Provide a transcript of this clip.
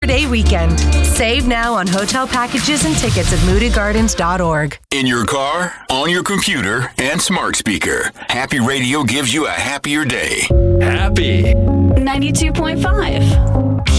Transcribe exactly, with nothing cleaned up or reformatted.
Day weekend. Save now on hotel packages and tickets at moody gardens dot org. In your car, on your computer, and smart speaker, Happy Radio gives you a happier day. Happy ninety-two point five.